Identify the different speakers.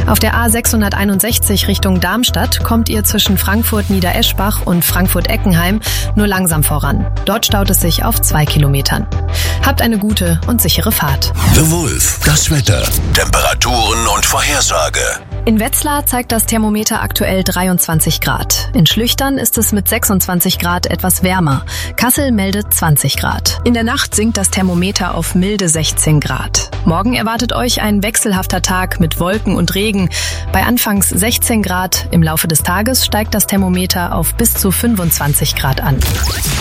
Speaker 1: Auf der A661 Richtung Darmstadt kommt ihr zwischen Frankfurt-Niedereschbach und Frankfurt-Eckenheim nur langsam voran. Dort staut es sich auf 2 Kilometern. Habt eine gute und sichere Fahrt.
Speaker 2: The Wolf, das Wetter, Temperaturen und Vorhersage.
Speaker 1: In Wetzlar zeigt das Thermometer aktuell 23 Grad. In Schlüchtern ist es mit 26 Grad etwas wärmer. Kassel meldet 20 Grad. In der Nacht sinkt das Thermometer auf milde 16 Grad. Morgen erwartet euch ein wechselhafter Tag mit Wolken und Regen. Bei anfangs 16 Grad. Im Laufe des Tages steigt das Thermometer auf bis zu 25 Grad an.